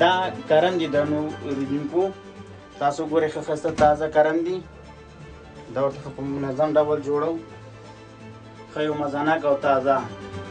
دا کرم دي درنو اوریدونکو تاسو ګورئ ښه ښایسته تازه کرم دي دا ورته په منظم ډول جوړو ښه یو مزهناک او تازه